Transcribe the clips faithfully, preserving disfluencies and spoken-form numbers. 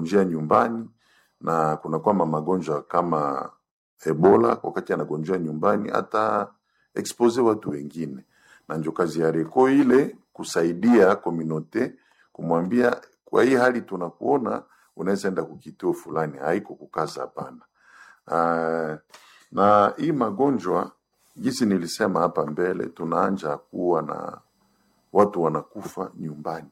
anagonjea nyumbani, na kuna kwa magonjwa kama Ebola, wakati anagonjea nyumbani hata expose watu wengine. Na ndio kazi ya RECO ile kusaidia community, kumwambia kwa hii hali tunakuona unaweza enda kukituo fulani, haiko kukaza hapana. Uh, na hii magonjwa jinsi nilisema hapa mbele, tunaanja kuwa na watu wanakufa nyumbani.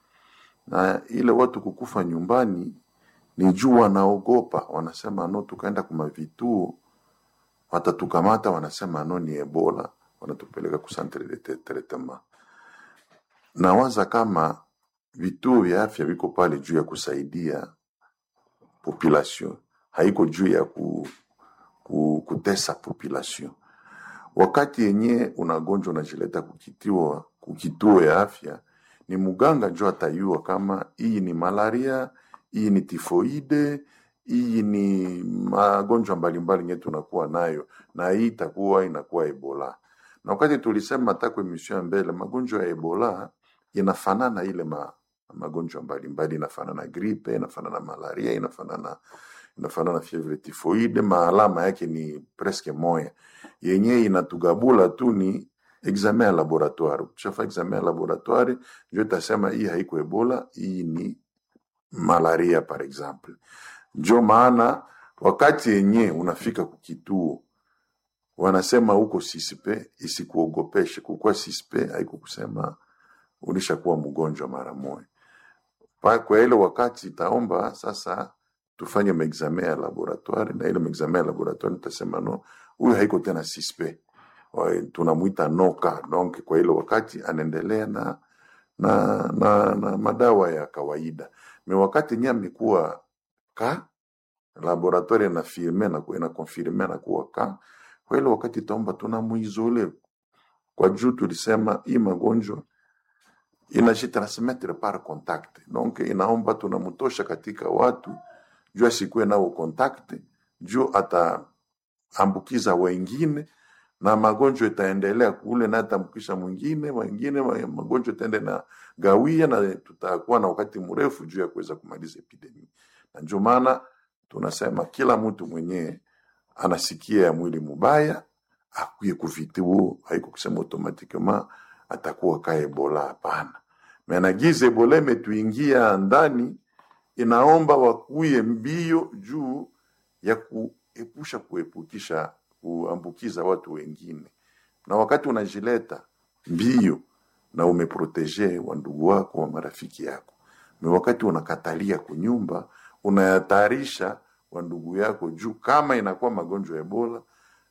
Na ile watu kukufa nyumbani ni juu wanaogopa, wanasema no, tukaenda kuma vituo watatukamata, wanasema no ni Ebola, wanatupeleka ku centre de traitement. Na waza kama vituo vya afya viko pale juu ya kusaidia population, haiko juu ya ku, ku, kutesa population. Wakati yenye unagonjwa unajileta kukitiwa kukituo ya afya, ni muganga njo atayua kama hii ni malaria, hii ni tifoide, hii ni magonjwa mbalimbali nye tunakuwa nayo, na hii itakuwa inakuwa Ebola. Na wakati tulisema takwe emission mbele, magonjwa ya Ebola inafanana ile ma, magonjwa mbalimbali, inafanana gripe, inafanana malaria, inafanana inafanana fievre tifoide, maalama yake ni presque moya. Yenye inatugabula tu ni examen ya laboratoire. Ukishafa examen ya laboratoire, ndio itasema hii haiko Ebola, hii ni malaria par exemple. Ndio maana wakati yenye unafika kukituo, wanasema huko sispe, isikuogopeshe. Kukua sispe haiko kusema ulishakuwa mgonjwa mara moja. Kwa ile wakati itaomba sasa tufanye examen ya laboratoire, na ile examen ya laboratoire tutasema no, huyu haiko tena sispe, tunamuita noka. Donc kwa ile wakati anaendelea na na na, na madawa ya kawaida. Me wakati nya amekuwa ka laboratoire na firme na kuena confirmer na kuwa ka, kwa ile wakati taomba tunamuizole, kwa juu tulisema hii magonjwa inajitransmettre par contact. Donc inaomba tunamutosha katika watu juu asikuwe nao contact, juu ataambukiza wengine, na magonjwa itaendelea kule na atamkisha mwingine mwingine, magonjwa itaendelea na gawia, na tutakuwa na wakati mrefu juu ya kuweza kumaliza epidemia. Na ndio maana tunasema kila mtu mwenye anasikia ya mwili mubaya akuye kuvituo, haiko kusema automatikema atakuwa ka Ebola, hapana. Menagize Ebola imetuingia ndani, inaomba wakuye mbio juu ya kuepusha kuepukisha kuambukiza watu wengine. Na wakati unajileta mbio na umeprotege wa ndugu wako, wa marafiki yako, ni wakati unakatalia kunyumba, unayatarisha wa ndugu yako juu kama inakuwa magonjwa ya Ebola,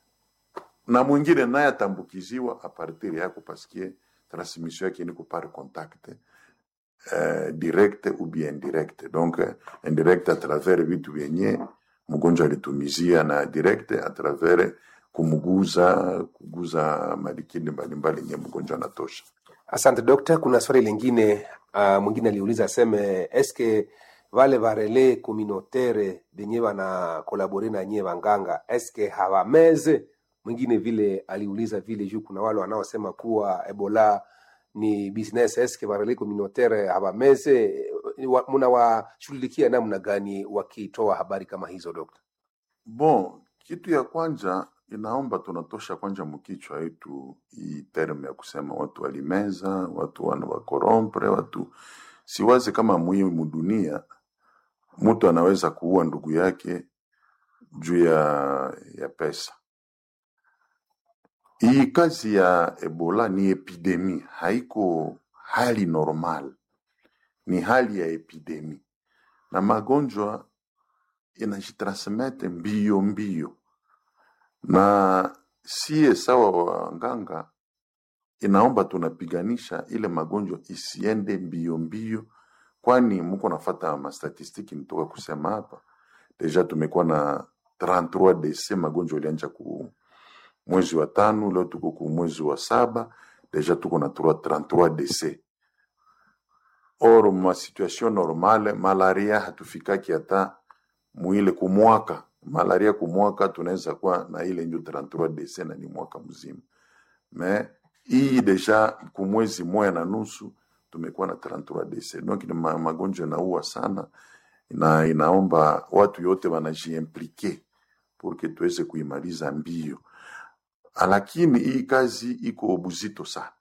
na mwingine naye atambukiziwa a partir yako, paske transmission yake ni par contact euh, direct ou bien indirect. Donc indirect à travers vitu vyenye mgonjwa alitumizia, na direct à travers kumuguza kuguza madikini mbalimbali nye mgonjwa anatosha. Asante dokta. Kuna swali lingine uh, mwingine aliuliza aseme eske vale varele communautaire benye wana kolabore na nye wanganga eske hawameze? Mwingine vile aliuliza vile juu kuna wale wanaosema kuwa Ebola ni business, eske varele communautaire hawameze? Muna washughulikia namna gani wakitoa habari kama hizo dokta? Bon, kitu ya kwanza inaomba tunatosha kwanza mkichwa yetu hii term ya kusema watu walimeza, watu wana wakorompre, watu siwazi kama muhimu dunia mtu anaweza kuua ndugu yake juu ya ya pesa. Hii kazi ya Ebola ni epidemi, haiko hali normal, ni hali ya epidemi. Na magonjwa inajitransmete mbio mbio, na siye sawa wanganga inaomba tunapiganisha ile magonjwa isiende mbio mbio, kwani mko nafata ma statistiki nitoka kusema hapa. Deja tumekuwa na trente-trois décès, magonjwa ilianza ku mwezi wa tano, leo tuko ku mwezi wa saba, deja tuko na trente-trois décès. Or ma situation normale malaria hatufikaki hata muile kumwaka. Malaria kumwaka tunaweza kuwa na ile ndio trente-trois décès na ni mwaka mzima. Mais hii deja kumwezi moja na nusu tumekuwa na trente-trois décès. Donc ni magonjwa naua sana na inaomba watu yote wanajiimplike porque tuweze kuimaliza mbio. Lakini hii kazi iko buzito sana,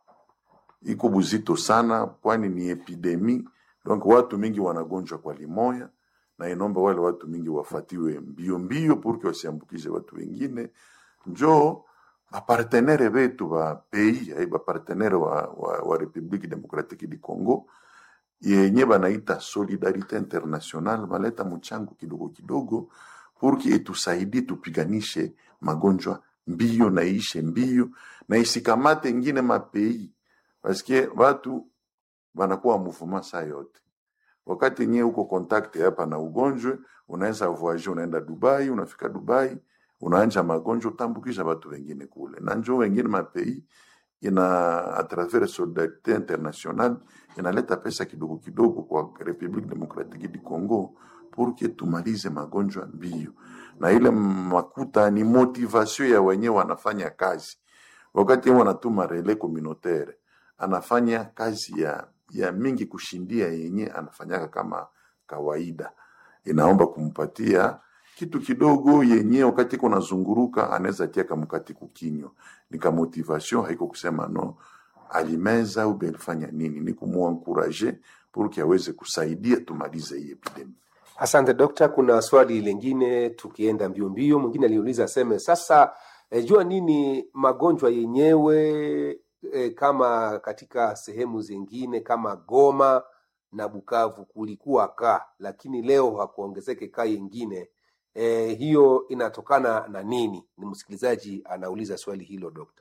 iko buzito sana, kwani ni epidemi. Donc watu mingi wanagonjwa kwa limoya, na inomba wale watu mingi wafatiwe mbio mbio porque wasiambukize watu wengine. Njo bapartenere betu ba pays ai bapartenere wa, wa, wa Republique Democratique du Congo yenye banaita Solidarite International baleta mchango kidogo kidogo porque etusaidie tupiganishe magonjwa mbio na ishe mbio na isikamate ingine mapei, paske watu wanakuwa mfuma saa yote. Wakati nye uko contact hapa na ugonjwa, unaweza voyage, unaenda Dubai, unafika Dubai, unaanja magonjwa, utambukisha watu wengine kule. Na njoo wengine mapei ina a travers Solidarite International inaleta pesa kidogo kidogo kwa Republique Democratique du Congo porque tumalize magonjwa mbio. Na ile makuta ni motivation ya wenye wanafanya kazi. Wakati wanatuma relais communautaire, anafanya kazi ya ya mingi kushindia yenye anafanyaka kama kawaida. Inaomba kumpatia kitu kidogo yenye wakati kuna zunguruka anaweza tia kama mkati kukinyo. Ni kama motivation, haiko kusema no alimeza au belifanya nini, ni kumuencourager pour aweze kusaidia tumalize hii epidemi. Asante Dokta. Kuna swali lingine tukienda mbio mbio, mwingine aliuliza aseme sasa e, jua nini magonjwa yenyewe e, kama katika sehemu zingine kama Goma na Bukavu kulikuwa ka, lakini leo hakuongezeke ka yengine, e, hiyo inatokana na nini? Ni msikilizaji anauliza swali hilo Dokta.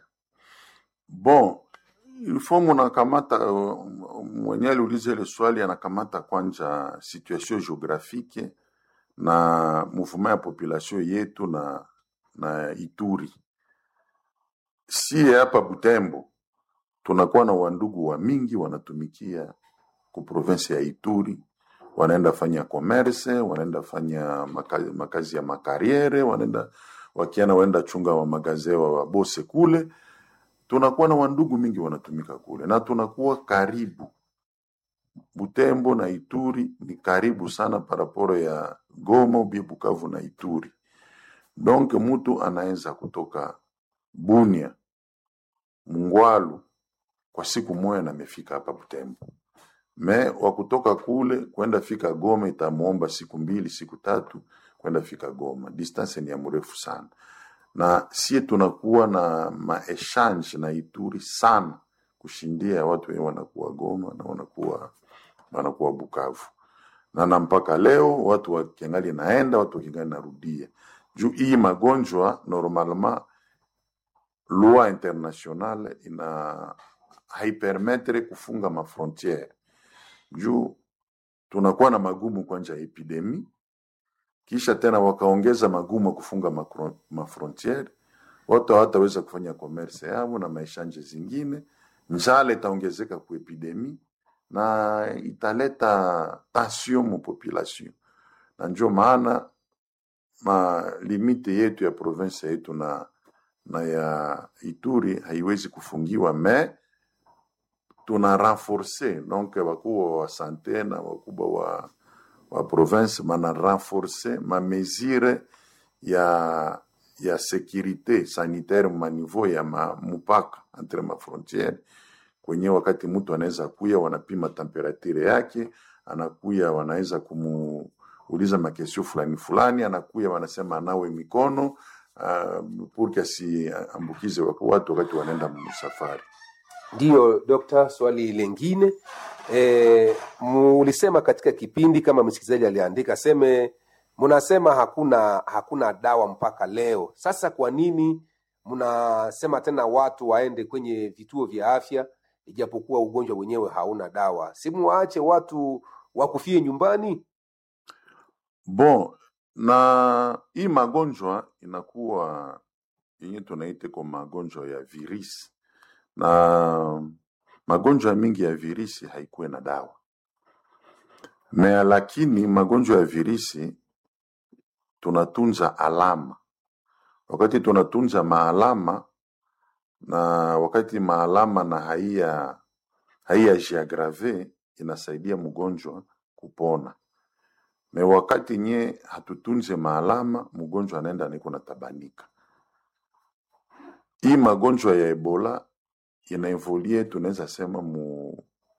Bon, ilfomu nakamata mwenye aliuliza ile swali anakamata kwanja situation geographique na mouvement ya population yetu na na Ituri. Si hapa Butembo tunakuwa na wandugu wa mingi wanatumikia ku province ya Ituri, wanaenda fanya commerce, wanaenda fanya makazi, makazi ya makariere, wanaenda wakiana waenda chunga wa magazewa wa bose kule. Tunakuwa na wandugu mingi wanatumika kule na tunakuwa karibu. Butembo na Ituri ni karibu sana paraporo ya Goma, Bukavu na Ituri. Donc mtu anaanza kutoka Bunia, Mungwalu kwa siku moja na amefika hapa Butembo. Me wa kutoka kule kwenda fika Goma itamuomba siku mbili, siku tatu kwenda fika Goma. Distance ni ya mrefu sana. Na sie tunakuwa na maechange na Ituri sana kushindia watu wenye wanakuwa Goma na wanakuwa wanakuwa Bukavu. Na na mpaka leo watu wakiangali naenda, watu wakiangali narudia. Juu hii magonjwa normalement loi internationale ina haipermettre kufunga ma frontiere. Juu tunakuwa na magumu kwanja epidemi, kisha tena wakaongeza magumu kufunga ma, ma frontiere, watu hawataweza kufanya commerce yao na maishanje zingine, njala itaongezeka ku epidemi na italeta tension mu population. Na ndio maana ma limite yetu ya province yetu na na ya Ituri haiwezi kufungiwa, me tuna renforcer donc wakubwa wa sante na wakubwa wa wa province mana renforcer ma mesure ya ya sécurité sanitaire ma niveau ya ma mupaka entre ma frontière, kwenye wakati mtu anaweza kuya wanapima temperature yake, anakuya wanaweza kumuuliza makesio fulani fulani, anakuya wanasema nawe mikono uh, pour si ambukize watu wakati wanaenda msafari. Ndio Dokta, swali lingine e, mulisema katika kipindi kama msikilizaji aliandika seme mnasema hakuna hakuna dawa mpaka leo. Sasa kwa nini mnasema tena watu waende kwenye vituo vya afya ijapokuwa ugonjwa wenyewe hauna dawa? Si muache watu wakufie nyumbani? Bon, na hii magonjwa inakuwa yenye tunaita kwa magonjwa ya virus. Na magonjwa mingi ya virisi haikuwe na dawa. Na lakini magonjwa ya virisi tunatunza alama. Wakati tunatunza maalama na wakati maalama na haia haia jiagrave, inasaidia mgonjwa kupona. Me wakati nye hatutunze maalama, mgonjwa anaenda niko na tabanika. Hii magonjwa ya Ebola inaevolie, tunaweza sema mu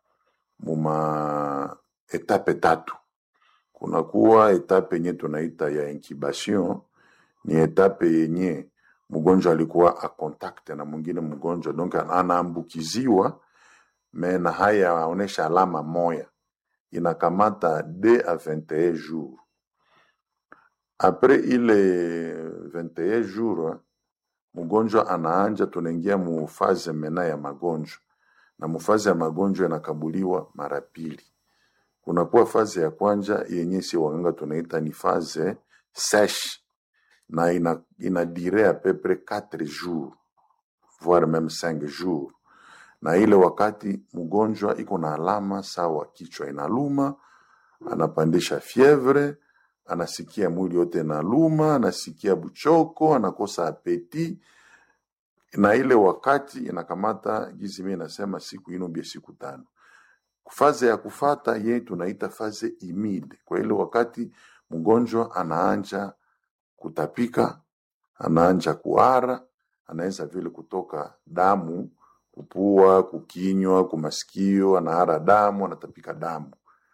muma etape tatu. Kuna kuwa etape yenye tunaita ya incubation, ni etape yenye mgonjwa alikuwa a contact na mwingine mgonjwa, donc anaambukiziwa me na haya aonesha alama moya, inakamata deux à vingt et un jours. Après ile vingt et un jours, mgonjwa anaanja, tunaingia mu faze mena ya magonjwa, na mu faze ya magonjwa inakabuliwa mara pili. Kuna kuwa faze ya kwanza yenye si waganga tunaita ni faze sèche, na ina, ina dire à peu près quatre jours, voire même cinq jours. Na ile wakati mgonjwa iko na alama sawa kichwa inaluma, anapandisha fievre, anasikia mwili yote inaluma, anasikia buchoko, anakosa apeti. Na ile wakati inakamata gizi mimi nasema siku ino bia siku tano. Faze ya kufata ye tunaita faze imide. Kwa ile wakati mgonjwa anaanja kutapika, anaanja kuhara, anaweza vile kutoka damu, kupua, kukinywa, kumasikio, anahara damu, anatapika damu.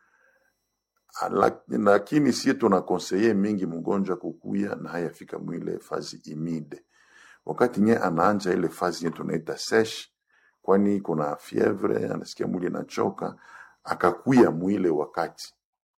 Lakini si tunakonseye mingi mgonjwa kukuya na hayafika mwile fazi imide. Wakati nye anaanja ile fazi nye tunaita sèche, kwani kuna fievre, anasikia mwili inachoka, akakuya mwile wakati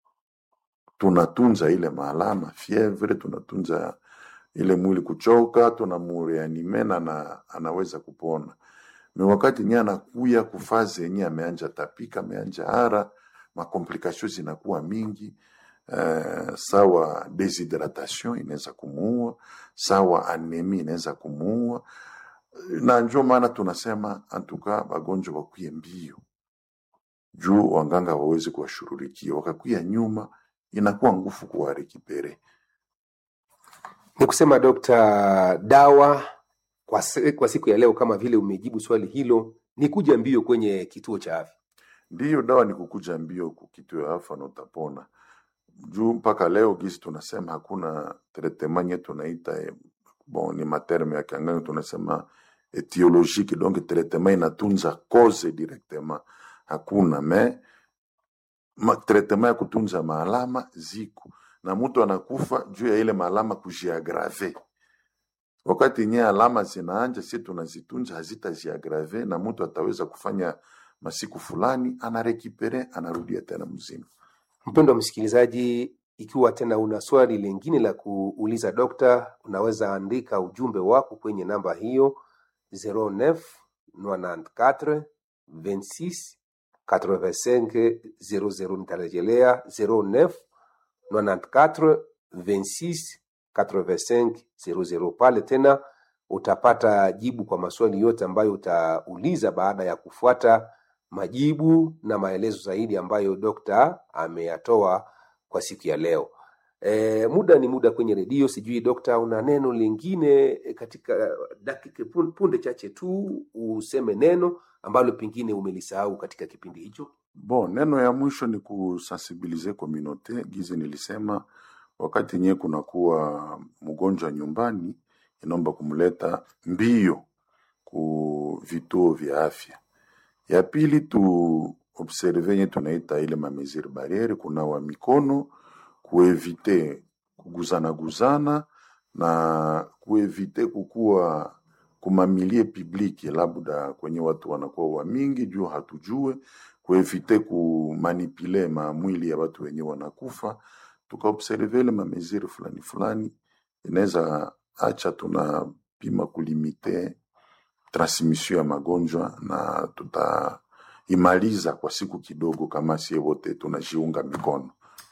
tunatunza ile maalama fievre, tunatunza ile mwili kuchoka, tunamureanime na anaweza kupona. Me wakati nye anakuya kufaze nye ameanja tapika, ameanja hara, makomplikasyon zinakuwa mingi. Uh, sawa deshydratation inaweza kumuua, sawa anemia inaweza kumuua. Na ndio maana tunasema antuka wagonjwa wakuye mbio, juu wanganga waweze kuwashughulikia. Wakakuya nyuma inakuwa ngufu kuwarekipere. Ni kusema Dokta, dawa kwa, kwa siku ya leo kama vile umejibu swali hilo ni kuja mbio kwenye kituo cha afya. Ndiyo, dawa ni kukuja mbio kwa kituo cha afya na utapona. Juu mpaka leo gisi tunasema hakuna traitement nye tunaita eh, bon ni materme ya kianganga tunasema etiologique, donc traitement inatunza cause directement hakuna. Me ma traitement ya kutunza maalama ziko, na mtu anakufa juu ya ile maalama kujiagrave. Wakati nye alama zinaanja, si tunazitunza hazitaziagrave, na mtu ataweza kufanya masiku fulani anarekipere, anarudia tena mzima. Mpendwa msikilizaji, ikiwa tena una swali lingine la kuuliza dokta, unaweza andika ujumbe wako kwenye namba hiyo zero neuf quatre vingt-six quatre-vingt-cinq zero zero. Nitarejelea zero neuf quatre vingt-six quatre-vingt-cinq zero zero. Pale tena utapata jibu kwa maswali yote ambayo utauliza baada ya kufuata majibu na maelezo zaidi ambayo dokta ameyatoa kwa siku ya leo. E, muda ni muda kwenye redio. Sijui dokta, una neno lingine katika dakika punde chache tu, useme neno ambalo pengine umelisahau katika kipindi hicho? Bon, neno ya mwisho ni kusensibilize communauté. Gizi nilisema wakati nye kuna kuwa mgonjwa nyumbani, inaomba kumuleta mbio ku vituo vya afya. Ya pili tu observe nye tunaita ile mameziri barriere, kuna wa mikono, kuevite kuguzana guzana, na kuevite kukua kumamilie publiki, labda kwenye watu wanakuwa wa mingi juu hatujue, kuevite kumanipile mamwili ya watu wenye wanakufa. Tuka observe ile mameziri fulani fulani, inaweza acha tunapima kulimite transmission ya magonjwa, na tutaimaliza kwa siku kidogo kama sie wote tunajiunga mikono.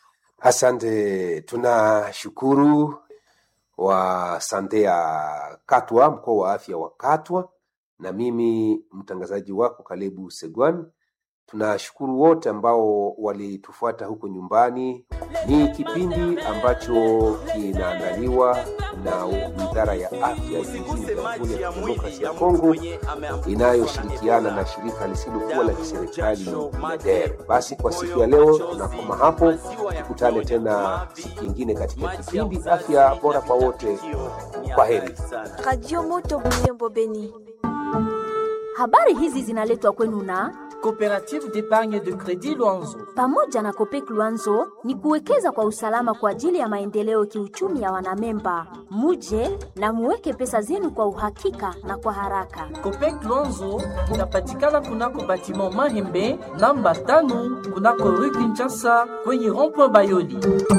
Asante, tunashukuru wa sante ya Katwa, mkoa wa afya wa Katwa, na mimi mtangazaji wako Kalebu Segwan. Tunashukuru wote ambao walitufuata huko nyumbani. Ni kipindi ambacho kinaandaliwa na Wizara ya Afya nchini Jamhuri ya Kidemokrasia ya Kongo inayoshirikiana na shirika lisilokuwa la kiserikali la D E R. Basi kwa siku ya leo tunakoma hapo, tukutane tena siku nyingine katika kipindi Afya Bora kwa Wote. Kwaheri. Radio Moto Butembo Beni. Habari hizi zinaletwa kwenu na Coopérative d'épargne de crédit Luanzo. pamoja na Copec Luanzo ni kuwekeza kwa usalama kwa ajili ya maendeleo kiuchumi ya wanamemba. Muje na muweke pesa zenu kwa uhakika na kwa haraka. Copec Luanzo inapatikana kunako batiment Mahembe namba tano kunako Rue Kinshasa kwenye rond-point Bayoli.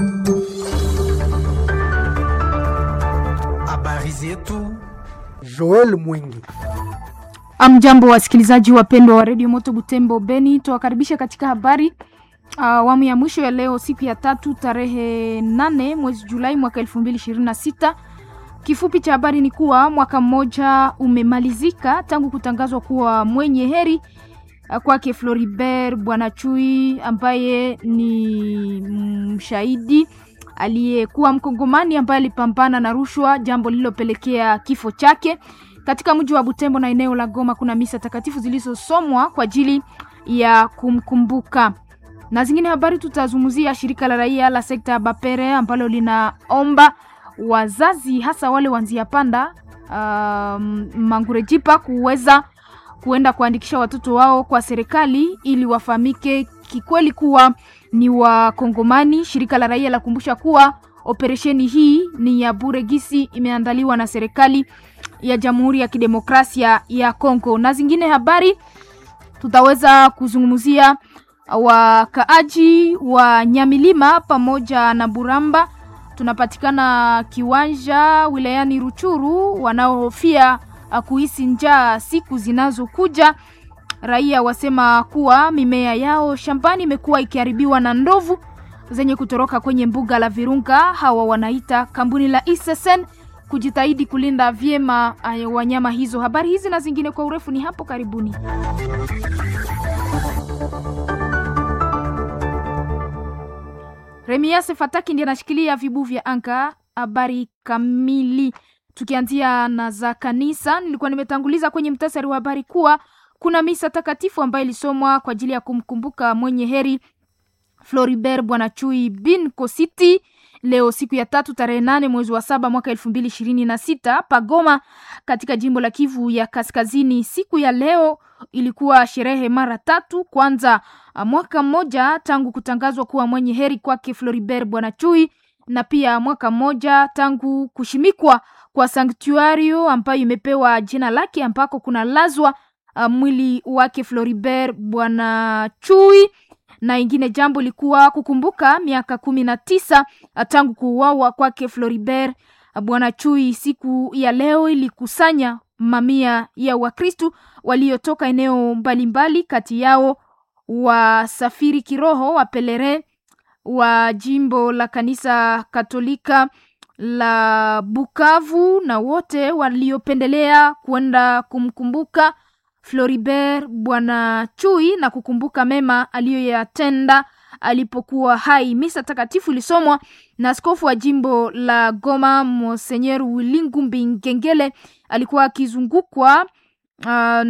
Habari zetu Joel Mwingi. Amjambo wasikilizaji wapendwa wa Radio Moto Butembo Beni, tuwakaribisha katika habari awamu uh, ya mwisho ya leo, siku ya tatu tarehe nane mwezi Julai mwaka elfu mbili ishirini na sita. Kifupi cha habari ni kuwa mwaka mmoja umemalizika tangu kutangazwa kuwa mwenye heri uh, kwake Floribert Bwanachui ambaye ni mshahidi aliyekuwa mkongomani ambaye alipambana na rushwa, jambo lililopelekea kifo chake. Katika mji wa Butembo na eneo la Goma kuna misa takatifu zilizosomwa kwa ajili ya kumkumbuka. Na zingine habari tutazungumzia shirika la raia la sekta ya Bapere ambalo linaomba wazazi hasa wale wanzia panda um, Mangurejipa kuweza kuenda kuandikisha watoto wao kwa serikali ili wafahamike kikweli kuwa ni wa Kongomani. Shirika la raia lakumbusha kuwa operesheni hii ni ya bure gisi imeandaliwa na serikali ya Jamhuri ya Kidemokrasia ya Kongo. Na zingine habari tutaweza kuzungumzia wakaaji wa Nyamilima pamoja na Buramba. Tunapatikana kiwanja wilayani Ruchuru, wanaohofia kuhisi njaa siku zinazokuja. Raia wasema kuwa mimea yao shambani imekuwa ikiharibiwa na ndovu zenye kutoroka kwenye mbuga la Virunga. Hawa wanaita kampuni la Isesen kujitahidi kulinda vyema wanyama hizo. Habari hizi na zingine kwa urefu ni hapo karibuni. Remias Fataki ndiye anashikilia vibu vya anka. Habari kamili tukianzia na za kanisa. Nilikuwa nimetanguliza kwenye mtasari wa habari kuwa kuna misa takatifu ambayo ilisomwa kwa ajili ya kumkumbuka mwenye heri Floribert Bwanachui bin Kositi leo siku ya tatu tarehe nane mwezi wa saba mwaka elfu mbili ishirini na sita Pagoma katika jimbo la Kivu ya Kaskazini. Siku ya leo ilikuwa sherehe mara tatu. Kwanza mwaka mmoja tangu kutangazwa kuwa mwenye heri kwake Floribert Bwanachui, na pia mwaka mmoja tangu kushimikwa kwa sanctuario ambayo imepewa jina lake ambako kuna lazwa uh, mwili wake Floribert Bwanachui. Na ingine jambo likuwa kukumbuka miaka kumi na tisa tangu kuuawa kwake Floribert Bwanachui. Siku ya leo ilikusanya mamia ya Wakristo waliotoka eneo mbalimbali, kati yao wasafiri kiroho wa pelere wa jimbo la kanisa Katolika la Bukavu, na wote waliopendelea kwenda kumkumbuka Floribert Bwanachui na kukumbuka mema aliyoyatenda alipokuwa hai. Misa takatifu ilisomwa na askofu wa jimbo la Goma Monseigneur Wilingumbi Ngengele. Alikuwa akizungukwa uh,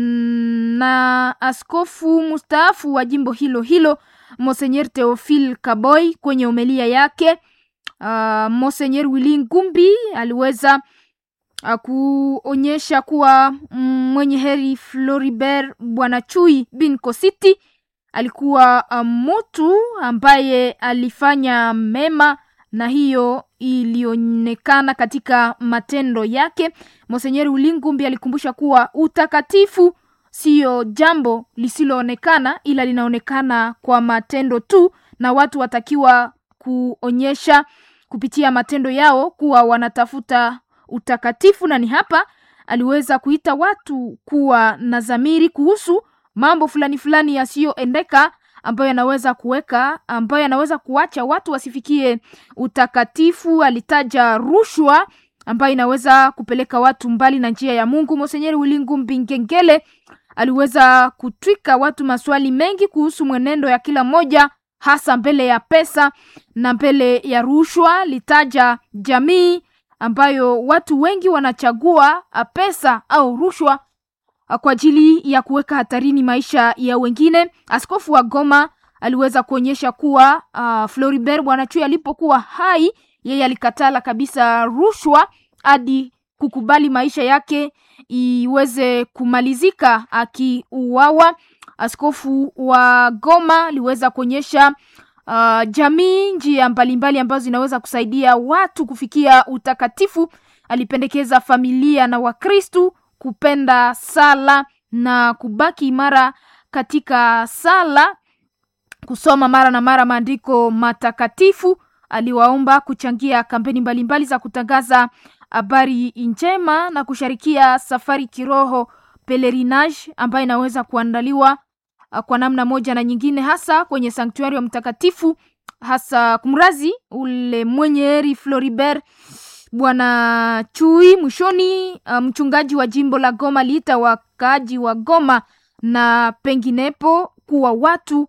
na askofu mustaafu wa jimbo hilo hilo Monseigneur Theophile Kaboy. Kwenye homilia yake uh, Monseigneur Wilingumbi aliweza Uh, kuonyesha kuwa mm, mwenye heri Floribert Bwanachui bin Kositi alikuwa uh, mtu ambaye alifanya mema, na hiyo ilionekana katika matendo yake. Monseigneur Wilingumbi alikumbusha kuwa utakatifu sio jambo lisiloonekana, ila linaonekana kwa matendo tu, na watu watakiwa kuonyesha kupitia matendo yao kuwa wanatafuta utakatifu. Na ni hapa aliweza kuita watu kuwa na dhamiri kuhusu mambo fulani fulani yasiyoendeka ambayo yanaweza kuweka ambayo yanaweza kuacha watu wasifikie utakatifu. Alitaja rushwa ambayo inaweza kupeleka watu mbali na njia ya Mungu. Monseigneur Wilingumbi Ngengele aliweza kutwika watu maswali mengi kuhusu mwenendo ya kila moja, hasa mbele ya pesa na mbele ya rushwa. Litaja jamii ambayo watu wengi wanachagua pesa au rushwa kwa ajili ya kuweka hatarini maisha ya wengine. Askofu wa Goma aliweza kuonyesha kuwa uh, Floribert Bwanachui alipokuwa hai, yeye alikatala kabisa rushwa hadi kukubali maisha yake iweze kumalizika akiuawa. Askofu wa Goma aliweza kuonyesha uh, jamii njia mbalimbali ambazo zinaweza kusaidia watu kufikia utakatifu. Alipendekeza familia na Wakristu kupenda sala na kubaki imara katika sala, kusoma mara na mara maandiko matakatifu. Aliwaomba kuchangia kampeni mbalimbali za kutangaza habari njema na kushirikia safari kiroho pelerinage ambayo inaweza kuandaliwa kwa namna moja na nyingine, hasa kwenye sanktuari wa mtakatifu, hasa kumrazi ule mwenye heri Floribert Bwanachui. Mwishoni, mchungaji wa jimbo la Goma liita wakaaji wa Goma na penginepo kuwa watu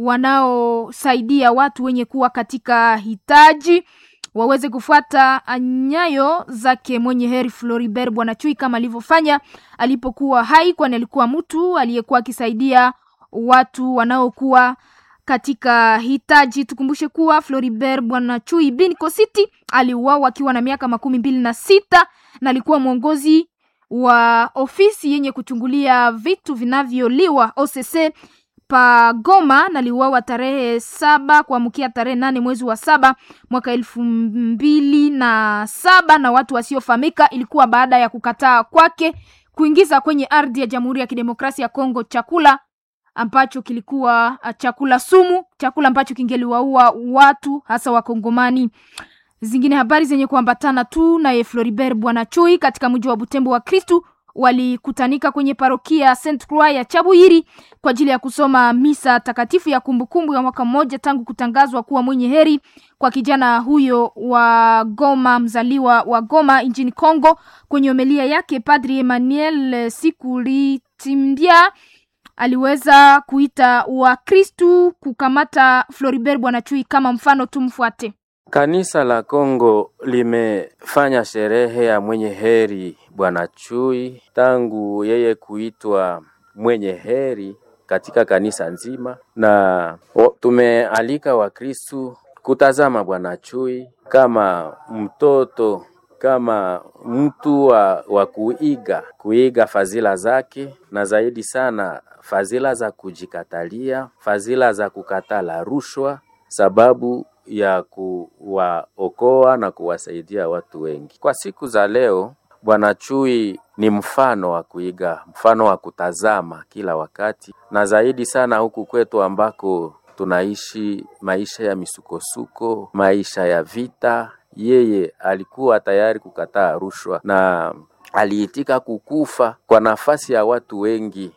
wanaosaidia watu wenye kuwa katika hitaji, waweze kufuata nyayo zake mwenye heri Floribert Bwanachui kama alivyofanya alipokuwa hai, kwani alikuwa mtu aliyekuwa akisaidia watu wanaokuwa katika hitaji. Tukumbushe kuwa Floribert Bwanachui bin Kositi aliuawa akiwa na miaka makumi mbili na sita na alikuwa mwongozi wa ofisi yenye kuchungulia vitu vinavyoliwa O C C pa Goma, na aliuawa tarehe saba kuamkia tarehe nane mwezi wa saba mwaka elfu mbili na saba na watu wasiofahamika. Ilikuwa baada ya kukataa kwake kuingiza kwenye ardhi ya Jamhuri ya Kidemokrasia ya Kongo chakula ambacho kilikuwa chakula sumu, chakula ambacho kingeliwaua watu hasa Wakongomani. Zingine habari zenye kuambatana tu na Floribert Bwanachui katika mji wa Butembo, wa Kristu walikutanika kwenye parokia Saint Croix ya Chabuyiri kwa ajili ya kusoma misa takatifu ya kumbukumbu ya mwaka mmoja tangu kutangazwa kuwa mwenye heri kwa kijana huyo wa Goma, mzaliwa wa Goma nchini Kongo. Kwenye homilia yake, Padri Emmanuel Sikulitimbia aliweza kuita Wakristu kukamata Floribert Bwanachui kama mfano. Tumfuate. Kanisa la Kongo limefanya sherehe ya mwenye heri Bwanachui tangu yeye kuitwa mwenye heri katika kanisa nzima, na tumealika Wakristu kutazama Bwanachui kama mtoto, kama mtu wa, wa kuiga kuiga fadhila zake, na zaidi sana fadhila za kujikatalia, fadhila za kukatala rushwa, sababu ya kuwaokoa na kuwasaidia watu wengi. Kwa siku za leo, Bwanachui ni mfano wa kuiga, mfano wa kutazama kila wakati, na zaidi sana huku kwetu ambako tunaishi maisha ya misukosuko, maisha ya vita. Yeye alikuwa tayari kukataa rushwa na aliitika kukufa kwa nafasi ya watu wengi.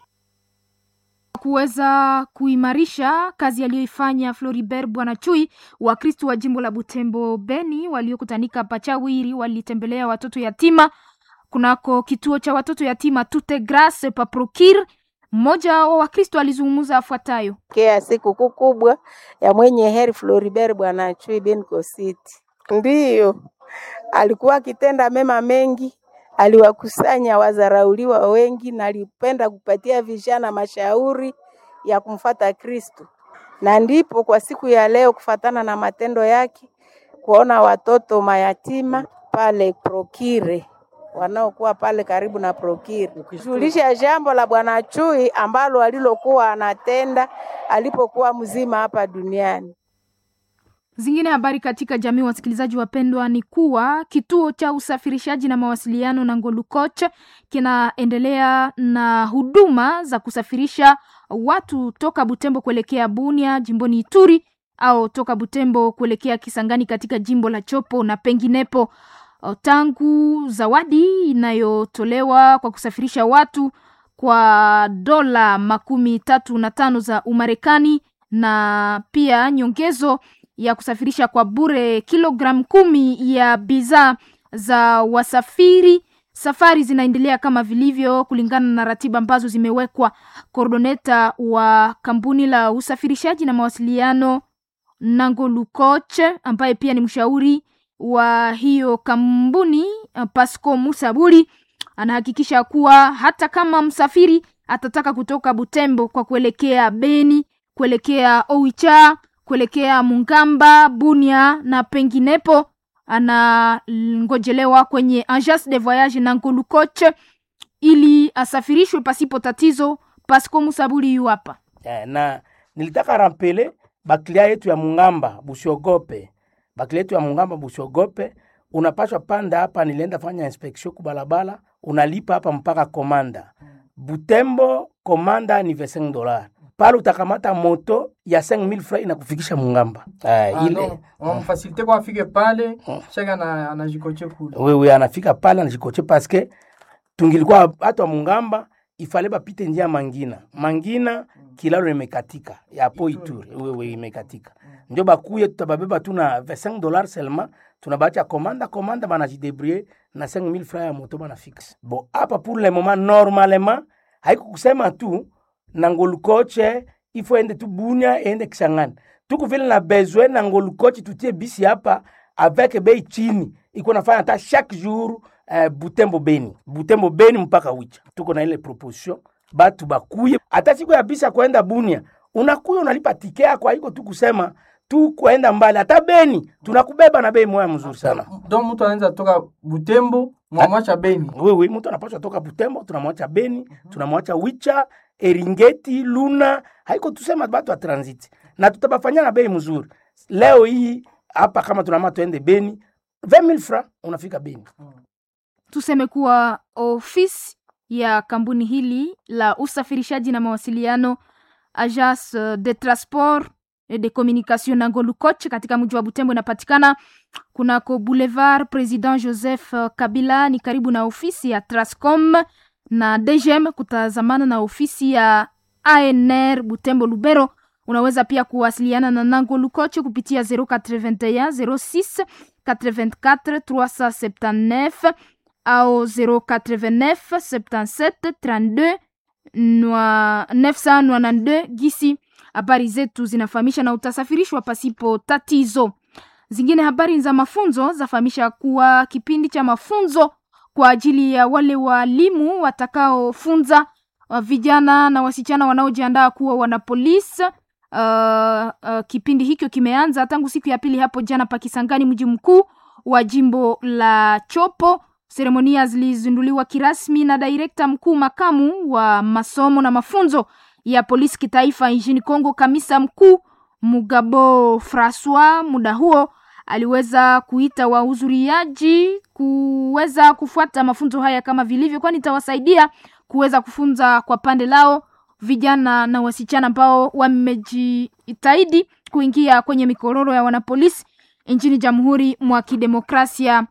Kuweza kuimarisha kazi aliyoifanya Floribert Bwanachui, Wakristo wa jimbo la Butembo Beni waliokutanika Pachawiri walitembelea watoto yatima kunako kituo cha watoto yatima Toute Grace pa Prokir. Mmoja wa Wakristo alizungumza afuatayo. Kwa siku kubwa ya mwenye heri Floribert Bwanachui bin Kositi, ndiyo alikuwa akitenda mema mengi, aliwakusanya wazarauliwa wengi, na alipenda kupatia vijana mashauri ya kumfuata Kristo. Na ndipo kwa siku ya leo, kufatana na matendo yake, kuona watoto mayatima pale Prokire, wanaokuwa pale karibu na Prokire, kujulisha jambo la Bwanachui ambalo alilokuwa anatenda alipokuwa mzima hapa duniani. Zingine habari katika jamii, wasikilizaji wapendwa, ni kuwa kituo cha usafirishaji na mawasiliano na Ngolukoch kinaendelea na huduma za kusafirisha watu toka Butembo kuelekea Bunia jimboni Ituri, au toka Butembo kuelekea Kisangani katika jimbo la Chopo na penginepo. Tangu zawadi inayotolewa kwa kusafirisha watu kwa dola makumi tatu na tano za Umarekani, na pia nyongezo ya kusafirisha kwa bure kilogram kumi ya bidhaa za wasafiri safari zinaendelea kama vilivyo kulingana na ratiba ambazo zimewekwa. Coordinator wa kampuni la usafirishaji na mawasiliano Nangolu Coach, ambaye pia ni mshauri wa hiyo kampuni, Pasco Musaburi, anahakikisha kuwa hata kama msafiri atataka kutoka Butembo kwa kuelekea Beni, kuelekea Oicha, kuelekea Mungamba, Bunia na penginepo, anangojelewa kwenye Agence de Voyage Nangolu Coach ili asafirishwe pasipo tatizo. Pasco Musaburi yu hapa. Eh, na nilitaka rampele baklia yetu ya Mungamba Busiogope. Baklia yetu ya Mungamba Busiogope, unapaswa panda hapa, nilienda fanya inspection kubalabala, unalipa hapa mpaka komanda. Butembo komanda ni vingt-cinq dollars. Pale utakamata moto ya cinq mille francs inakufikisha Mungamba. Ah, ah ile on facilite kwa afike pale, chaka na anajikoche kule. Wewe wewe anafika pale anajikoche parce que tungilikuwa hata Mungamba ifale bapite njia Mangina. Mangina kilalo imekatika. Ya hapo Ituri wewe imekatika. Ndio bakuye tutababeba tuna vingt-cinq dollars seulement, tunabacha komanda komanda banajidebrouiller na cinq mille francs ya moto bana fixe. Bon, hapa pour le moment normalement haiko kusema tu Nangolu Coach il faut ende tu Bunia ende Kisangani. Tuko vile na besoin Nangolu Coach tutie bisi hapa avec bei chini. Iko nafanya hata chaque jour uh, Butembo Beni. Butembo Beni mpaka Wicha. Tuko na ile proposition batu bakuye. Hata siku ya bisi kwenda Bunia, unakuya unalipa ticket yako, haiko tu kusema tu kwenda mbali. Hata Beni tunakubeba na bei moja mzuri sana. Donc mtu anaanza toka Butembo mwamwacha Beni. Oui oui, mtu anapaswa toka Butembo tunamwacha Beni, mm-hmm. tunamwacha Wicha, Eringeti, Luna, haiko tusema batu wa transit. Na tutabafanya na bei mzuri. Leo hii hapa kama tunama tuende Beni, vingt mille francs unafika Beni. Tuseme kuwa ofisi ya kampuni hili la usafirishaji na mawasiliano Agence de Transport et de Communication Nangolu Coach katika mji wa Butembo inapatikana kunako Boulevard President Joseph Kabila, ni karibu na ofisi ya Trascom, na D G M kutazamana na ofisi ya A N R Butembo Lubero. Unaweza pia kuwasiliana na Nangolu Coach kupitia zero quatre vingt et un zero six quatre-vingt-quatre trois cent septantaneuf au zero quatre vingt-neuf soixante-dix-sept trente-deux neuf cent quatre-vingt-douze. Gisi habari zetu zinafahamisha na utasafirishwa pasipo tatizo. Zingine habari za mafunzo zafahamisha kuwa kipindi cha mafunzo kwa ajili ya wale walimu watakaofunza vijana na wasichana wanaojiandaa kuwa wanapolisi. Uh, uh, kipindi hicho kimeanza tangu siku ya pili hapo jana Pakisangani, mji mkuu wa jimbo la Chopo. Seremonia zilizinduliwa kirasmi na director mkuu makamu wa masomo na mafunzo ya polisi kitaifa nchini Kongo, kamisa mkuu Mugabo François. Muda huo aliweza kuita wahudhuriaji kuweza kufuata mafunzo haya kama vilivyo, kwani itawasaidia kuweza kufunza kwa pande lao vijana na wasichana ambao wamejitahidi kuingia kwenye mikororo ya wanapolisi nchini Jamhuri mwa Kidemokrasia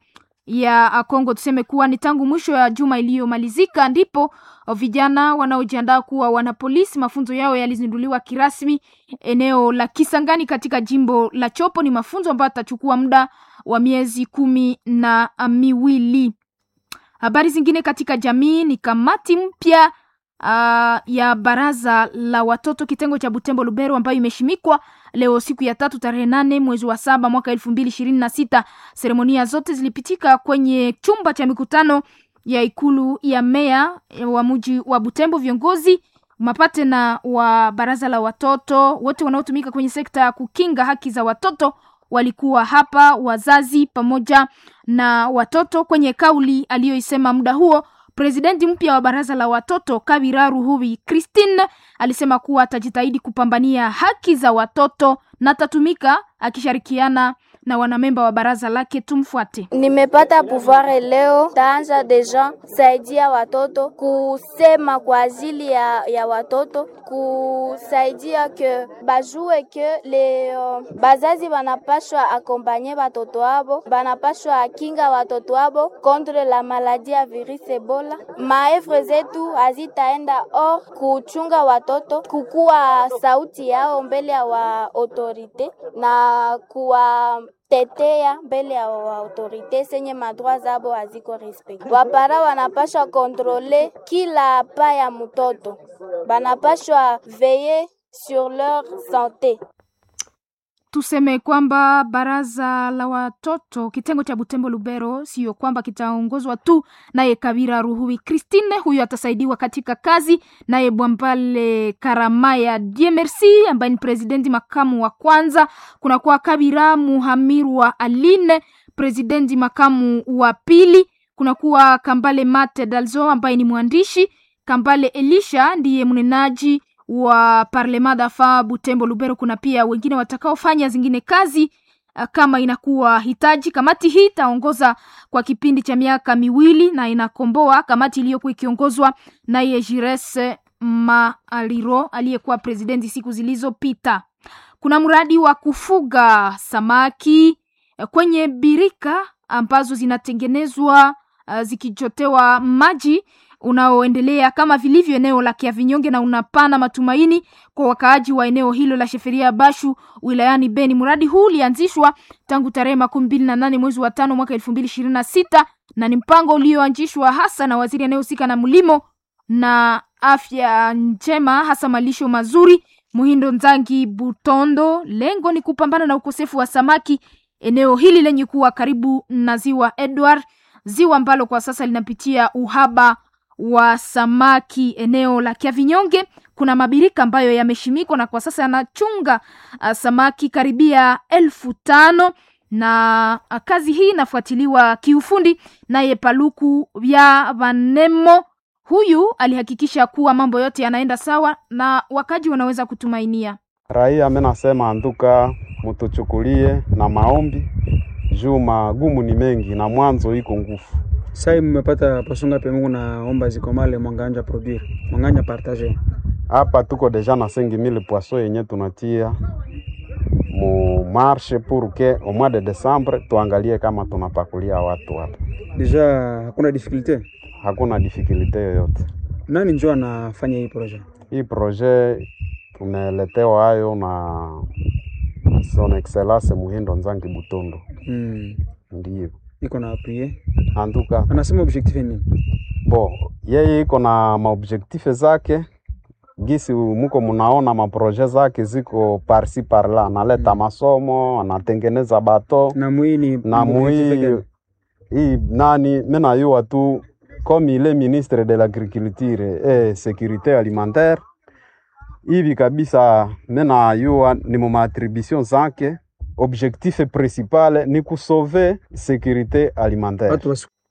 ya Kongo. Tuseme kuwa ni tangu mwisho ya juma iliyomalizika ndipo vijana wanaojiandaa kuwa wanapolisi mafunzo yao yalizinduliwa kirasmi eneo la Kisangani katika jimbo la Chopo. Ni mafunzo ambayo yatachukua muda wa miezi kumi na miwili. Habari zingine katika jamii ni kamati mpya Uh, ya baraza la watoto kitengo cha Butembo Lubero ambayo imeshimikwa leo siku ya tatu tarehe nane mwezi wa saba mwaka elfu mbili ishirini na sita. Seremonia zote zilipitika kwenye chumba cha mikutano ya ikulu ya meya wa mji wa Butembo. Viongozi mapate na wa baraza la watoto wote wanaotumika kwenye sekta ya kukinga haki za watoto walikuwa hapa, wazazi pamoja na watoto. Kwenye kauli aliyoisema muda huo, presidenti mpya wa baraza la watoto Kabira Ruhubi Christine alisema kuwa atajitahidi kupambania haki za watoto na tatumika akishirikiana na wanamemba wa baraza lake. Tumfuate. Nimepata pouvoir leo, taanza deja saidia watoto, kusema kwa ajili ya, ya watoto, kusaidia ke bajue ke le uh, bazazi banapashwa akompanye watoto wabo, banapashwa akinga watoto wabo contre la maladie ya virus Ebola. Maevre zetu hazitaenda or kuchunga watoto, kukua sauti yao mbele ya wa autorite na kuwa tetea mbele ya autorite senye madroa zabo haziko respect. Wapara wanapashwa kontrole kila pa ya mtoto, banapashwa veye sur leur santé. Tuseme kwamba baraza la watoto kitengo cha Butembo Lubero sio kwamba kitaongozwa tu naye Kabira Ruhui Christine, huyu atasaidiwa katika kazi naye Bwambale Karamaya Diemersi ambaye ni presidenti makamu wa kwanza. Kuna kwa Kabira Muhamiru wa Aline, presidenti makamu wa pili. Kuna kuwa Kambale Mate Dalzo ambaye ni mwandishi. Kambale Elisha ndiye mnenaji wa Parlement d'Afa Butembo Lubero. Kuna pia wengine watakaofanya zingine kazi uh, kama inakuwa hitaji. Kamati hii itaongoza kwa kipindi cha miaka miwili na inakomboa kamati iliyokuwa ikiongozwa na Yejirese Maaliro aliyekuwa presidenti siku zilizopita. Kuna mradi wa kufuga samaki uh, kwenye birika ambazo zinatengenezwa uh, zikichotewa maji unaoendelea kama vilivyo eneo la Kiavinyonge na unapana matumaini kwa wakaaji wa eneo hilo la Sheferia Bashu wilayani Beni. Mradi huu ulianzishwa tangu tarehe makumi mbili na nane mwezi wa tano mwaka elfu mbili ishirini na sita na ni mpango ulioanzishwa hasa na waziri anayehusika na mlimo na afya njema, hasa malisho mazuri, Muhindo Nzangi Butondo. Lengo ni kupambana na ukosefu wa samaki eneo hili lenye kuwa karibu na ziwa Edward, ziwa ambalo kwa sasa linapitia uhaba wa samaki. Eneo la Kiavinyonge kuna mabirika ambayo yameshimikwa na kwa sasa yanachunga uh, samaki karibia elfu tano na uh, kazi hii inafuatiliwa kiufundi naye Paluku vya Vanemo. Huyu alihakikisha kuwa mambo yote yanaenda sawa na wakaji wanaweza kutumainia. Raia amenasema anduka mtuchukulie na maombi juu magumu ni mengi na mwanzo iko nguvu. Sai mmepata pasonga pe Mungu naomba zikomale mwanganja produire. Mwanganja partager. Hapa tuko deja na cinq mille poissons yenye tunatia mu marche pour que au mois de décembre tuangalie kama tunapakulia watu hapa. Deja hakuna difficulté? Hakuna difficulté yoyote. Nani njoo anafanya hii projet? Hii projet tumeletewa hayo na Son Excellence Muhindo Nzangi Butondo. Mm. Ndiyo. Iko na appuyer. Antuka. Anasema objectif ni bo, yeye iko na maobjectif zake. Gisi muko munaona maproje zake ziko parsi parla, analeta mm. masomo, anatengeneza bato na muini na muini hii nani mena yua tu comme il est ministre de l'agriculture et sécurité alimentaire. Hivi kabisa mena yua ni mu attribution zake. Objectif principal ni kusauver sécurité alimentaire.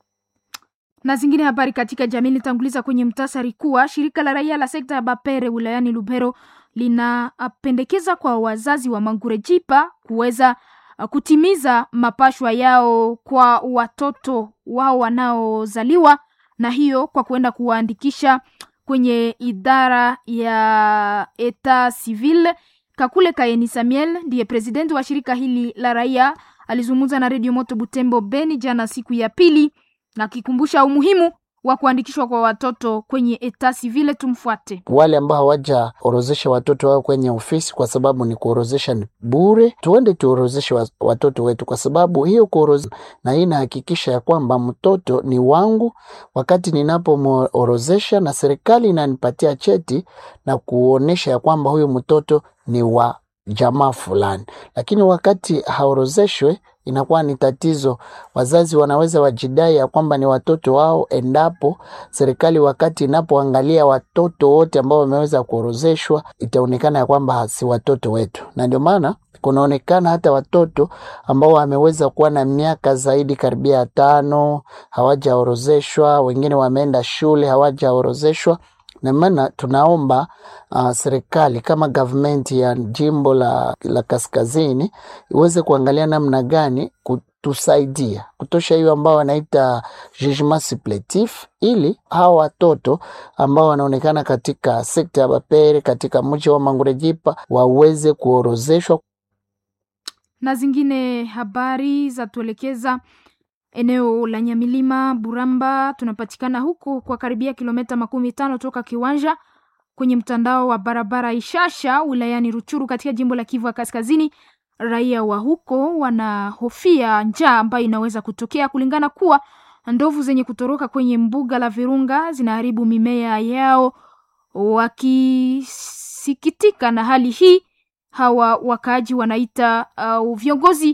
Na zingine habari katika jamii litanguliza kwenye mtasari kuwa shirika la raia la sekta ya Bapere wilayani Lubero linapendekeza kwa wazazi wa Mangurejipa kuweza kutimiza mapashwa yao kwa watoto wao wanaozaliwa, na hiyo kwa kuenda kuwaandikisha kwenye idara ya Eta Civil. Kakule Kayeni Samuel ndiye presidenti wa shirika hili la raia, alizungumza na Radio Moto Butembo Beni jana siku ya pili na kikumbusha umuhimu wa kuandikishwa kwa watoto kwenye Eta Civil. Tumfuate. Wale ambao hawaja orozesha watoto wao kwenye ofisi, kwa sababu ni kuorozesha ni bure, tuende tuorozeshe watoto wetu, kwa sababu hiyo kuorozesha na hii inahakikisha ya kwamba mtoto ni wangu wakati ninapomuorozesha, na serikali inanipatia cheti na kuonesha ya kwamba huyo mtoto ni wa jamaa fulani. Lakini wakati haorozeshwe inakuwa ni tatizo. Wazazi wanaweza wajidai ya kwamba ni watoto wao, endapo serikali wakati inapoangalia watoto wote ambao wameweza kuorozeshwa itaonekana ya kwamba si watoto wetu. Na ndio maana kunaonekana hata watoto ambao wameweza kuwa na miaka zaidi karibia tano hawajaorozeshwa, wengine wameenda shule hawajaorozeshwa. Na maana tunaomba uh, serikali kama government ya jimbo la, la kaskazini iweze kuangalia namna gani kutusaidia kutosha hiyo ambao wanaita jugement supplétif, ili hawa watoto ambao wanaonekana katika sekta ya Bapere katika mji wa Mangurejipa waweze kuorozeshwa. Na zingine habari za tuelekeza eneo la Nyamilima Buramba. Tunapatikana huko kwa karibia kilomita makumi tano toka kiwanja kwenye mtandao wa barabara Ishasha wilayani Ruchuru katika jimbo la Kivu ya Kaskazini. raia wa huko wanahofia njaa ambayo inaweza kutokea kulingana kuwa ndovu zenye kutoroka kwenye mbuga la Virunga zinaharibu mimea yao. Wakisikitika na hali hii, hawa wakaaji wanaita uh, viongozi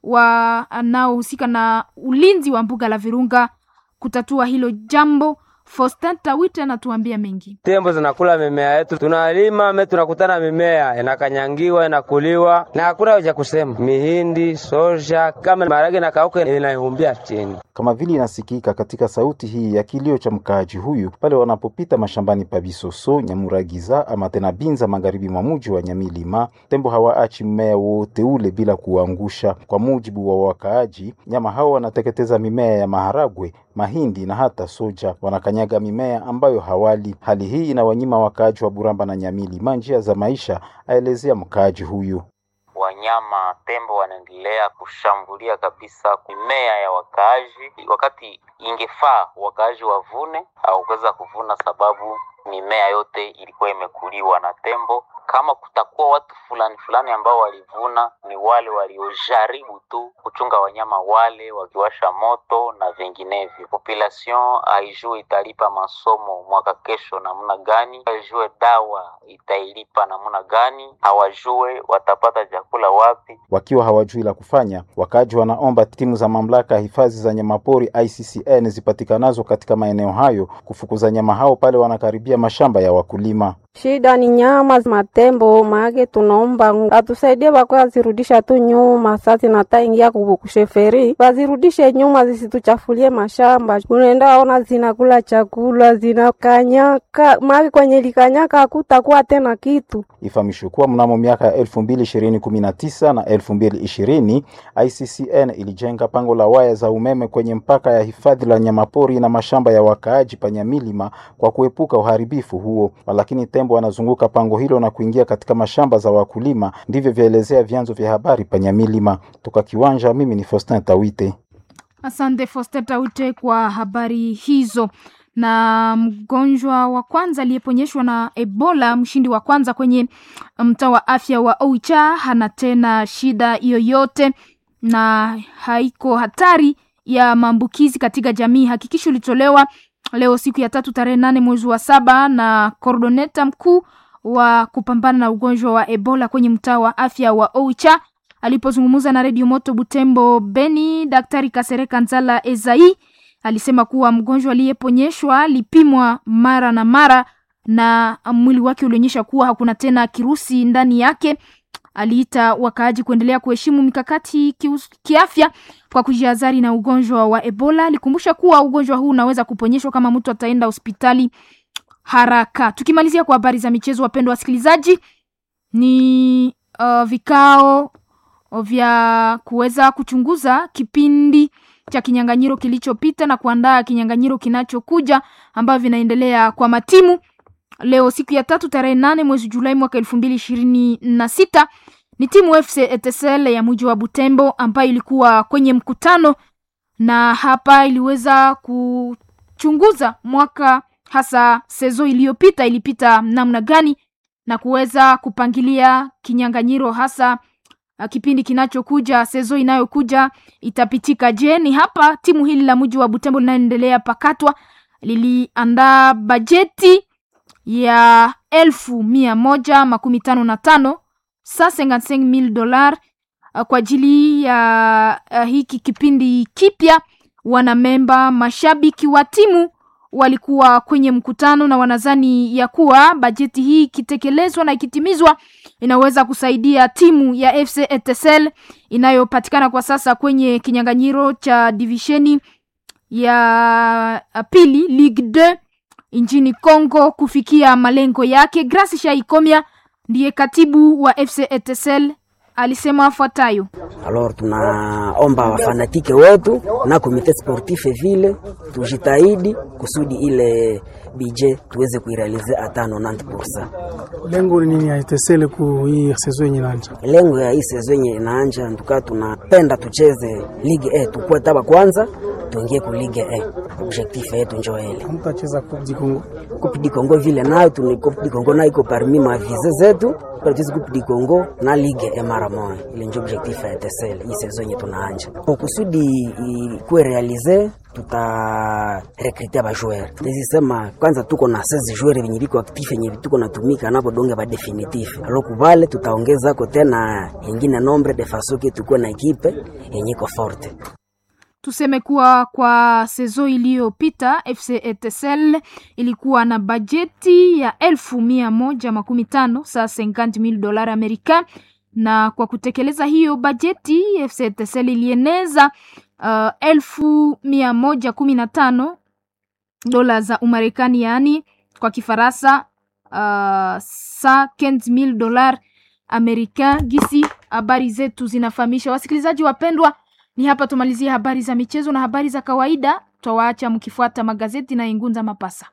wanaohusika na ulinzi wa mbuga la Virunga kutatua hilo jambo. Faustin Tawite anatuambia mengi. Tembo zinakula mimea yetu, tunalima me tunakutana mimea inakanyangiwa inakuliwa na hakuna hoja kusema. Mihindi, soja, kama marage na kauka inaihumbia chini. Kama vile inasikika katika sauti hii ya kilio cha mkaaji huyu pale wanapopita mashambani pa Bisoso, Nyamuragiza ama tena Binza magharibi mwa mji wa Nyamilima. Tembo hawaachi mmea wote ule bila kuangusha. Kwa mujibu wa wakaaji, nyama hao wanateketeza mimea ya maharagwe, mahindi na hata soja. Wanakanyaga mimea ambayo hawali. Hali hii inawanyima wakaaji wa Buramba na Nyamilima njia za maisha, aelezea mkaaji huyu. Wanyama tembo wanaendelea kushambulia kabisa mimea ya wakaaji, wakati ingefaa wakaaji wavune au kuweza kuvuna, sababu mimea yote ilikuwa imekuliwa na tembo. Kama kutakuwa watu fulani fulani ambao walivuna, ni wale waliojaribu tu kuchunga wanyama wale wakiwasha moto na vinginevyo. Population haijue italipa masomo mwaka kesho namna gani, haijue dawa itailipa namna gani, hawajue watapata chakula wapi. Wakiwa hawajui la kufanya, wakaji wanaomba timu za mamlaka hifadhi za nyamapori I C C N zipatikanazo katika maeneo hayo kufukuza nyama hao pale wanakaribia mashamba ya wakulima. Shida ni nyama matembo, maage tunaomba atusaidie wako azirudisha tu nyuma. Sasa nataingia kusheferi wazirudishe nyuma, zisituchafulie mashamba. Unaenda ona zinakula chakula, zinakanyaka, maage kwenye likanyaka hakutakuwa tena kitu. Ifahamishwe kuwa mnamo miaka ya elfu mbili ishirini kumi na tisa na elfu mbili ishirini I C C N ilijenga pango la waya za umeme kwenye mpaka ya hifadhi la nyamapori na mashamba ya wakaaji pa Nyamilima kwa kuepuka uharibifu huo. Lakini tembo wanazunguka pango hilo na kuingia katika mashamba za wakulima, ndivyo vyaelezea vyanzo vya habari pa Nyamilima. Toka Kiwanja, mimi ni Faustin Tawite. Asante Faustin Tawite kwa habari hizo. Na mgonjwa wa kwanza aliyeponyeshwa na Ebola, mshindi wa kwanza kwenye mtaa wa afya wa Oicha, hana tena shida yoyote na haiko hatari ya maambukizi katika jamii. Hakikisho litolewa leo siku ya tatu tarehe nane mwezi wa saba na coordinator mkuu wa kupambana na ugonjwa wa Ebola kwenye mtaa wa afya wa Oicha. Alipozungumza na Radio Moto Butembo Beni, Daktari Kasereka Nzala Ezai alisema kuwa mgonjwa aliyeponyeshwa lipimwa mara na mara na mwili wake ulionyesha kuwa hakuna tena kirusi ndani yake. Aliita wakaaji kuendelea kuheshimu mikakati kiafya kwa kujihadhari na ugonjwa wa Ebola. Alikumbusha kuwa ugonjwa huu unaweza kuponyeshwa kama mtu ataenda hospitali haraka. Tukimalizia kwa habari za michezo, wapendwa wasikilizaji, ni uh, vikao vya kuweza kuchunguza kipindi cha kinyang'anyiro kilichopita na kuandaa kinyang'anyiro kinachokuja ambavyo vinaendelea kwa matimu. Leo siku ya tatu tarehe nane mwezi Julai mwaka elfu mbili ishirini na sita ni timu F C Etincelle ya mji wa Butembo ambayo ilikuwa kwenye mkutano, na hapa iliweza kuchunguza mwaka hasa sezo iliyopita ilipita namna gani na kuweza kupangilia kinyang'anyiro hasa uh, kipindi kinachokuja, sezo inayokuja itapitika je. Ni hapa timu hili la mji wa Butembo linaendelea pakatwa liliandaa bajeti ya elfu mia moja makumi tano na tano sasa cinquante-cinq mille dollars uh, kwa ajili ya uh, hiki kipindi kipya. Wanamemba mashabiki wa timu walikuwa kwenye mkutano na wanazani ya kuwa bajeti hii ikitekelezwa na ikitimizwa inaweza kusaidia timu ya F C Etincelle inayopatikana kwa sasa kwenye kinyang'anyiro cha divisheni ya pili Ligue deux nchini Kongo kufikia malengo yake. Grace Shaikomia ndiye katibu wa F C Etincelle alisema afuatayo. Alors tunaomba wafanatike wetu na komite sportif vile tujitahidi kusudi ile budget tuweze kuirealize hata ninety percent. Lengo ni nini ya Etincelle ku hii saison yenye inaanza? Lengo ya hii saison yenye inaanza nduka tunapenda tucheze Ligue A, tukue taba kwanza tuingie ku Ligue A. objectif yetu njoo ile. Mtu acheza Coupe du Congo. Coupe du Congo vile nayo tuni Coupe du Congo nayo iko parmi ma vize zetu. Kwa tuzi Coupe du Congo na ligue ya mara moja. Ile ndio objectif ya T S L hii saison yetu tunaanja. Kwa kusudi ikuwe realize tuta recruter ba joueur. Nisema kwanza tuko na seize joueurs wenye biko actif yenye tuko natumika napo donge ba definitif. Alors vale tutaongeza ko tena nyingine nombre de façon que tuko na equipe yenye iko forte. Tuseme kuwa kwa sezo iliyopita F C Etincelle ilikuwa na bajeti ya elfu mia moja makumi tano saa cinquante mille dollars Amerika, na kwa kutekeleza hiyo bajeti F C Etincelle ilieneza uh, elfu mia moja kumi na tano dola za Umarekani, yani kwa Kifaransa uh, saa quinze mille dollars Amerika. Gisi habari zetu zinafahamisha. Wasikilizaji wapendwa, ni hapa tumalizie habari za michezo na habari za kawaida. Twawaacha mkifuata magazeti na Ingunza Mapasa.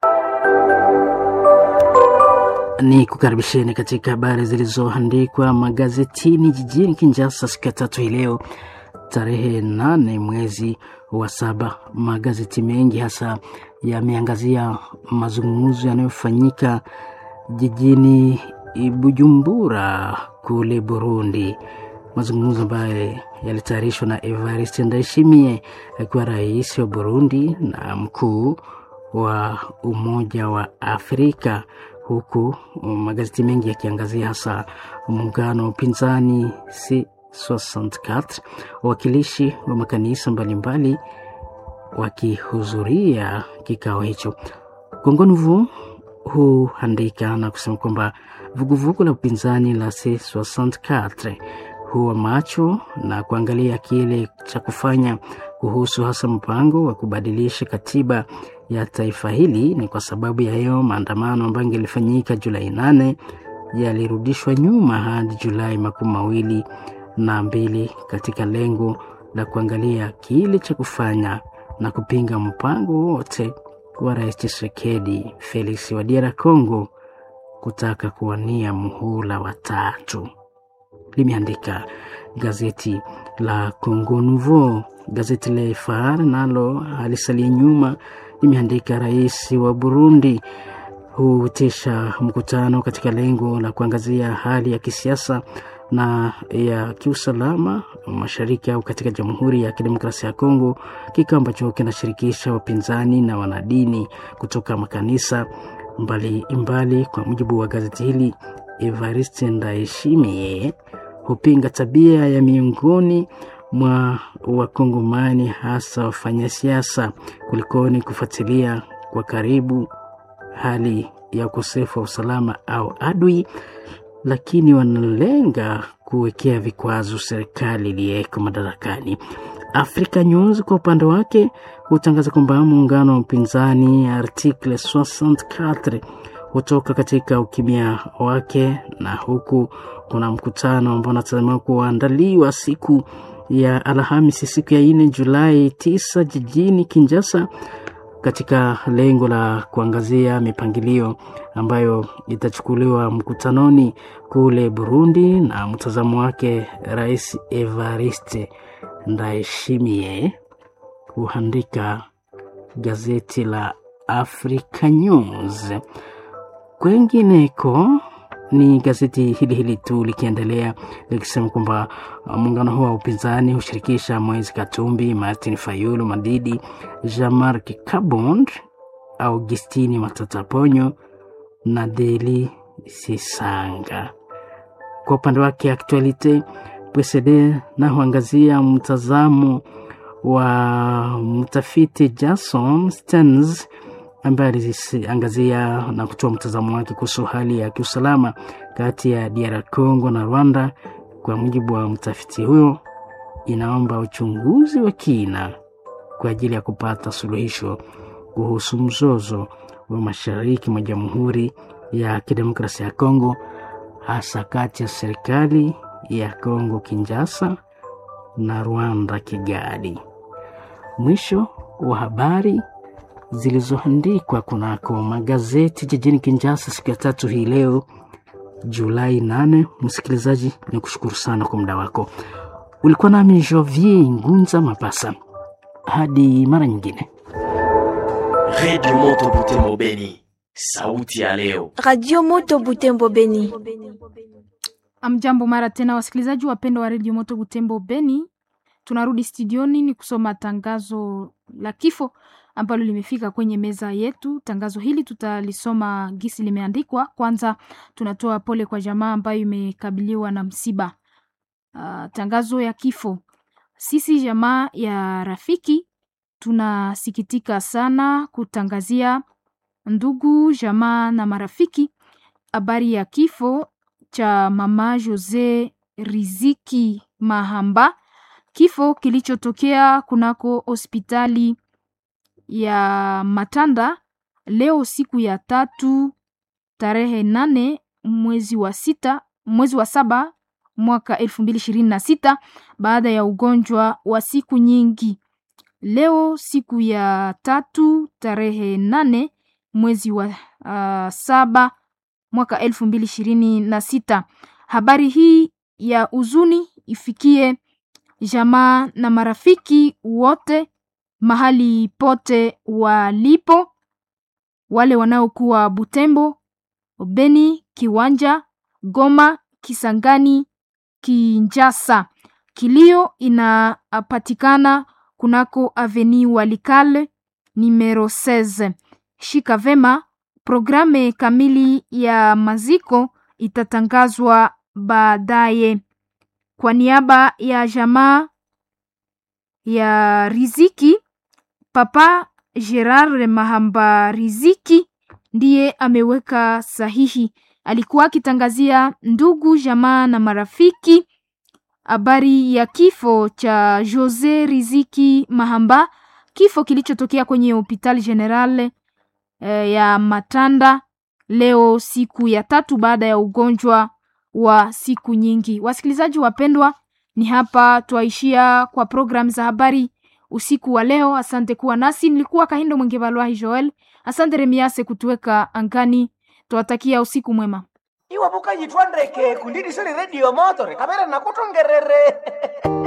Ni kukaribisheni katika habari zilizoandikwa magazetini jijini Kinshasa siku ya tatu hii leo tarehe nane mwezi wa saba. Magazeti mengi hasa yameangazia mazungumzo yanayofanyika jijini Bujumbura kule Burundi. Mazungumzo ambayo yalitayarishwa na Evariste Ndayishimiye akiwa rais wa Burundi na mkuu wa Umoja wa Afrika, huku magazeti mengi yakiangazia hasa muungano wa upinzani C soixante-quatre, wakilishi wa makanisa mbalimbali wakihudhuria kikao hicho. Congo Nouveau huandika na kusema kwamba vuguvugu la upinzani la C soixante-quatre huwa macho na kuangalia kile cha kufanya kuhusu hasa mpango wa kubadilisha katiba ya taifa hili. Ni kwa sababu ya hiyo maandamano ambayo yalifanyika Julai nane yalirudishwa nyuma hadi Julai makumi mawili na mbili katika lengo la kuangalia kile cha kufanya na kupinga mpango wote wa Rais Tshisekedi Felix wa D R Congo kutaka kuwania muhula wa tatu, limeandika gazeti la Congo Nouveau. Gazeti la Phare nalo alisalia nyuma, limeandika rais wa Burundi hutisha mkutano katika lengo la kuangazia hali ya kisiasa na ya kiusalama mashariki au katika Jamhuri ya Kidemokrasia ya Kongo, kikao ambacho kinashirikisha wapinzani na wanadini kutoka makanisa mbali mbali. Kwa mujibu wa gazeti hili, Evariste Ndayishimiye hupinga tabia ya miongoni mwa wakongomani hasa wafanyasiasa kulikoni kufuatilia kwa karibu hali ya ukosefu wa usalama au adui, lakini wanalenga kuwekea vikwazo serikali iliyeko madarakani. Africa News kwa upande wake hutangaza kwamba muungano wa upinzani article soixante-quatre hutoka katika ukimya wake, na huku kuna mkutano ambao unatazamiwa kuandaliwa siku ya Alhamisi, siku ya nne Julai tisa jijini Kinshasa, katika lengo la kuangazia mipangilio ambayo itachukuliwa mkutanoni kule Burundi na mtazamo wake Rais Evariste Ndayishimiye, huandika gazeti la Africa News. Kwengineko ni gazeti hili hili tu likiendelea likisema kwamba muungano huo wa upinzani hushirikisha Moise Katumbi, Martin Fayulu Madidi, Jean-Marc Kabond, Augustini Matata Ponyo na Deli Sisanga. Kwa upande wake Actualite P C D na huangazia mtazamo wa mtafiti Jason Stearns ambaye aliangazia na kutoa mtazamo wake kuhusu hali ya kiusalama kati ya D R Congo na Rwanda. Kwa mujibu wa mtafiti huyo, inaomba uchunguzi wa kina kwa ajili ya kupata suluhisho kuhusu mzozo wa mashariki mwa Jamhuri ya Kidemokrasia ya Kongo, hasa kati ya serikali ya Kongo Kinshasa na Rwanda Kigali. Mwisho wa habari zilizoandikwa kunako magazeti jijini Kinshasa siku ya tatu hii leo Julai nane. Msikilizaji, nikushukuru sana kwa muda wako. Ulikuwa nami Jovier Ngunza Mapasa. Hadi mara nyingine. Radio Moto Butembo Beni, sauti ya leo. Radio Moto Butembo Beni. Amjambo mara tena wasikilizaji wapendwa wa Radio Moto Butembo Beni. Tunarudi studioni ni kusoma tangazo la kifo ambalo limefika kwenye meza yetu. Tangazo hili tutalisoma gisi limeandikwa. Kwanza tunatoa pole kwa jamaa ambayo imekabiliwa na msiba. Uh, tangazo ya kifo. Sisi jamaa ya Rafiki tunasikitika sana kutangazia ndugu, jamaa na marafiki habari ya kifo cha mama Jose Riziki Mahamba, kifo kilichotokea kunako hospitali ya Matanda leo siku ya tatu tarehe nane mwezi wa sita mwezi wa saba mwaka elfu mbili ishirini na sita baada ya ugonjwa wa siku nyingi. Leo siku ya tatu tarehe nane mwezi wa uh, saba mwaka elfu mbili ishirini na sita. Habari hii ya uzuni ifikie jamaa na marafiki wote mahali pote walipo, wale wanaokuwa Butembo, Beni, Kiwanja, Goma, Kisangani, Kinjasa. Kilio inapatikana kunako Avenue Walikale numero seize. Shika vema, programe kamili ya maziko itatangazwa baadaye. Kwa niaba ya jamaa ya Riziki, Papa Gerard Mahamba Riziki ndiye ameweka sahihi. Alikuwa akitangazia ndugu, jamaa na marafiki habari ya kifo cha Jose Riziki Mahamba, kifo kilichotokea kwenye hospitali general eh, ya Matanda leo siku ya tatu baada ya ugonjwa wa siku nyingi. Wasikilizaji wapendwa, ni hapa tuaishia kwa program za habari usiku wa leo. Asante kuwa nasi. Nilikuwa Kahindo Mwengevalwahi Joel. Asante Remiase kutuweka angani. Tuwatakia usiku mwema. Iwabuka yitwandeke kundidi soli radio moto rekabera nakutongerere.